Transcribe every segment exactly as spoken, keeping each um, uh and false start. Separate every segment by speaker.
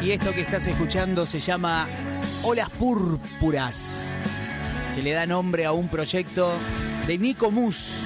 Speaker 1: Y esto que estás escuchando se llama Olas Púrpuras, que le da nombre a un proyecto de Nico Mus.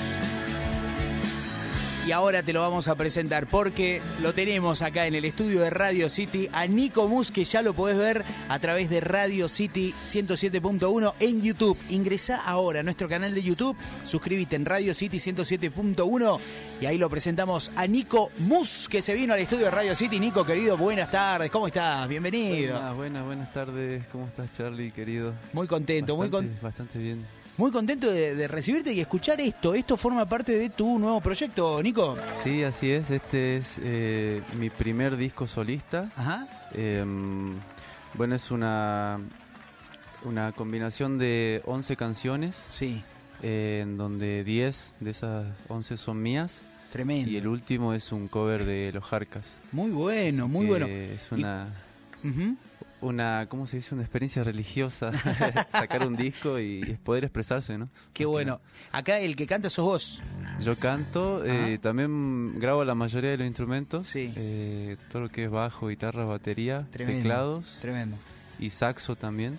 Speaker 1: Y ahora te lo vamos a presentar porque lo tenemos acá en el estudio de Radio City a Nico Mus, que ya lo podés ver a través de Radio City ciento siete punto uno en YouTube. Ingresá ahora a nuestro canal de YouTube, suscríbete en Radio City ciento siete punto uno y ahí lo presentamos a Nico Mus, que se vino al estudio de Radio City. Nico, querido, buenas tardes, ¿cómo estás? Bienvenido.
Speaker 2: Buenas, buenas, buenas tardes, ¿cómo estás, Charlie, querido?
Speaker 1: Muy contento,
Speaker 2: bastante,
Speaker 1: muy contento.
Speaker 2: Bastante bien.
Speaker 1: Muy contento de, de recibirte y escuchar esto. Esto forma parte de tu nuevo proyecto, Nico.
Speaker 2: Sí, así es. Este es eh, mi primer disco solista.
Speaker 1: Ajá.
Speaker 2: Eh, bueno, es una, una combinación de once canciones.
Speaker 1: Sí.
Speaker 2: Eh, en donde diez de esas once son mías.
Speaker 1: Tremendo.
Speaker 2: Y el último es un cover de Los Jarcas.
Speaker 1: Muy bueno, muy bueno.
Speaker 2: Es una...
Speaker 1: Y... Uh-huh.
Speaker 2: Una, ¿cómo se dice? Una experiencia religiosa, sacar un disco y poder expresarse, ¿no?
Speaker 1: Qué bueno. Acá el que canta sos vos.
Speaker 2: Yo canto, eh, también grabo la mayoría de los instrumentos,
Speaker 1: sí.
Speaker 2: eh, todo lo que es bajo, guitarra, batería,
Speaker 1: tremendo,
Speaker 2: teclados,
Speaker 1: tremendo.
Speaker 2: Y saxo también.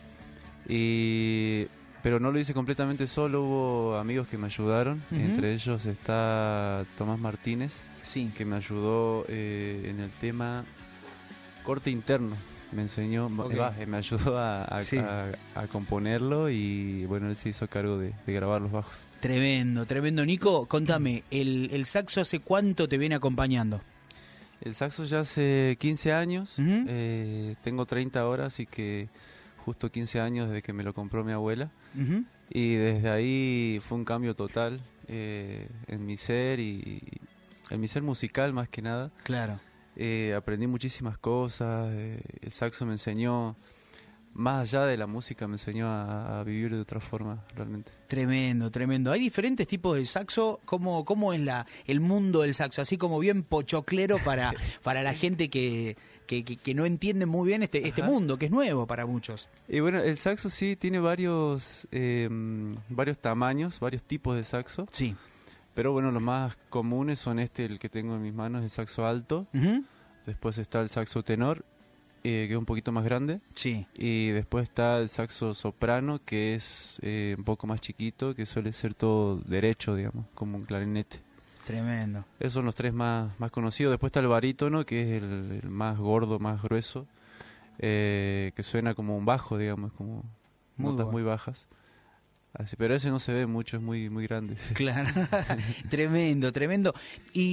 Speaker 2: Y pero no lo hice completamente solo, hubo amigos que me ayudaron, uh-huh. Entre ellos está Tomás Martínez,
Speaker 1: sí.
Speaker 2: Que me ayudó eh, en el tema corte interno. Me enseñó, okay. va, me ayudó a, a, sí. a, a componerlo y bueno, él se hizo cargo de, de grabar los bajos.
Speaker 1: Tremendo, tremendo. Nico, contame, ¿el, el saxo hace cuánto te viene acompañando?
Speaker 2: El saxo ya hace quince años,
Speaker 1: uh-huh.
Speaker 2: eh, tengo treinta ahora, así que justo quince años desde que me lo compró mi abuela.
Speaker 1: Uh-huh.
Speaker 2: Y desde ahí fue un cambio total eh, en mi ser y en mi ser musical más que nada.
Speaker 1: Claro.
Speaker 2: Eh, aprendí muchísimas cosas, eh, el saxo me enseñó, más allá de la música, me enseñó a, a vivir de otra forma, realmente.
Speaker 1: Tremendo, tremendo. Hay diferentes tipos de saxo. ¿Cómo, cómo es la, el mundo del saxo? Así como bien pochoclero para, para la gente que, que, que, que no entiende muy bien este, este mundo, que es nuevo para muchos.
Speaker 2: Y bueno, el saxo sí tiene varios, eh, varios tamaños, varios tipos de saxo.
Speaker 1: Sí.
Speaker 2: Pero bueno, los más comunes son este, el que tengo en mis manos, el saxo alto.
Speaker 1: Uh-huh.
Speaker 2: Después está el saxo tenor, eh, que es un poquito más grande.
Speaker 1: Sí.
Speaker 2: Y después está el saxo soprano, que es eh, un poco más chiquito, que suele ser todo derecho, digamos, como un clarinete.
Speaker 1: Tremendo.
Speaker 2: Esos son los tres más, más conocidos. Después está el barítono, que es el, el más gordo, más grueso, eh, que suena como un bajo, digamos, como muy notas bueno. muy bajas. Así, pero ese no se ve mucho, es muy muy grande.
Speaker 1: Claro, tremendo, tremendo. Y